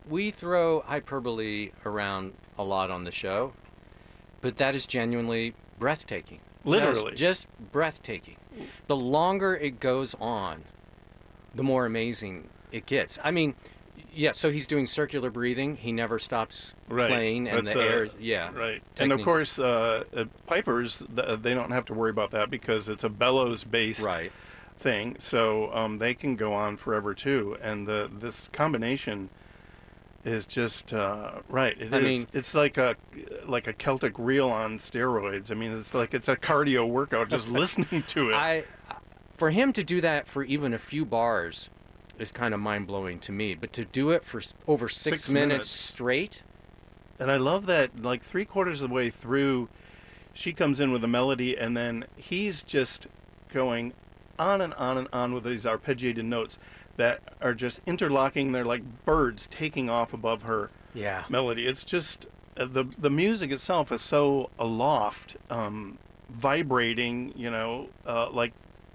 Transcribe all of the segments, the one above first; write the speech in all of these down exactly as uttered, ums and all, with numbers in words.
we throw hyperbole around a lot on the show, but that is genuinely breathtaking. Literally. Just, just breathtaking. The longer it goes on, the more amazing it gets. I mean, yeah, so he's doing circular breathing. He never stops Right. playing, and That's the a- air, yeah. Right. And of technique. course, uh, uh, pipers, th- they don't have to worry about that because it's a bellows-based Right. thing. So um, they can go on forever too. And the this combination is just uh, right. It I is. mean- It's like a like a Celtic reel on steroids. I mean, it's like it's a cardio workout just listening to it. I, for him to do that for even a few bars is kind of mind-blowing to me, but to do it for s- over six, Six minutes, minutes. straight, And I love that, like three quarters of the way through, she comes in with a melody, and then he's just going on and on and on with these arpeggiated notes that are just interlocking. They're like birds taking off above her yeah. melody. It's just uh, the the music itself is so aloft, um, vibrating. You know, uh, like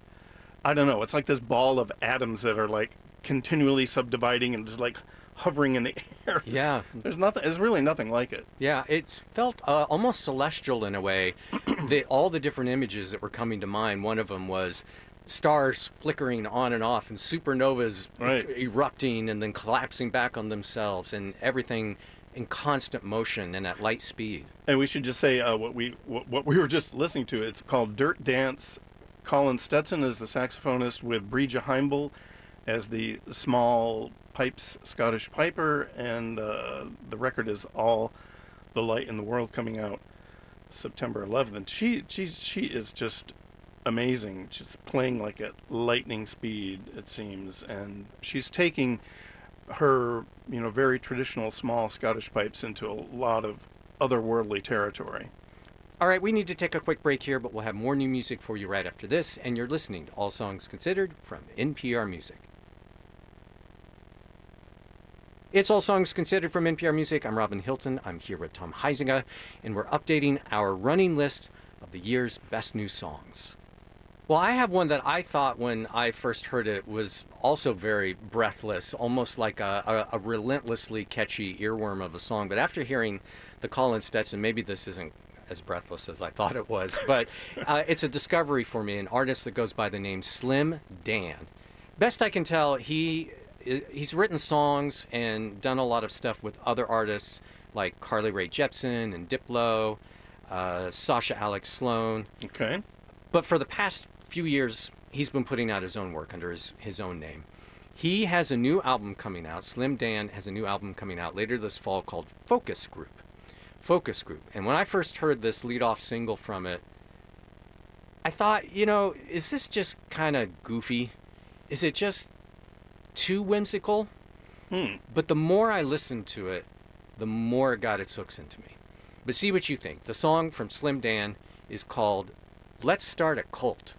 I don't know. It's like this ball of atoms that are like continually subdividing and just like hovering in the air. Yeah. There's nothing. There's really nothing like it. Yeah, it felt uh, almost celestial in a way. the, all the different images that were coming to mind, one of them was stars flickering on and off and supernovas Right. erupting and then collapsing back on themselves and everything in constant motion and at light speed. And we should just say uh, what we what, what we were just listening to. It's called Dirt Dance. Colin Stetson is the saxophonist with Brija Heimbel as the small pipes Scottish piper, and uh, the record is All the Light in the World, coming out September eleventh. And she she's she is just amazing. She's playing like at lightning speed, it seems, and she's taking her, you know, very traditional small Scottish pipes into a lot of otherworldly territory. All right, we need to take a quick break here, but we'll have more new music for you right after this, and you're listening to All Songs Considered from N P R Music. It's All Songs Considered from N P R Music. I'm Robin Hilton. I'm here with Tom Heisinger, and we're updating our running list of the year's best new songs. Well, I have one that I thought when I first heard it was also very breathless, almost like a, a, a relentlessly catchy earworm of a song. But after hearing the Colin Stetson, maybe this isn't as breathless as I thought it was, but uh, it's a discovery for me, an artist that goes by the name Slim Dan. Best I can tell, he he's written songs and done a lot of stuff with other artists like Carly Rae Jepsen and Diplo, uh, Sasha Alex Sloan. Okay. But for the past few years, he's been putting out his own work under his, his own name. He has a new album coming out. Slim Dan has a new album coming out later this fall called Focus Group. Focus Group. And when I first heard this lead-off single from it, I thought, you know, is this just kind of goofy? Is it just too whimsical? Hmm. But the more I listened to it, the more it got its hooks into me. But see what you think. The song from Slim Dan is called Let's Start a Cult.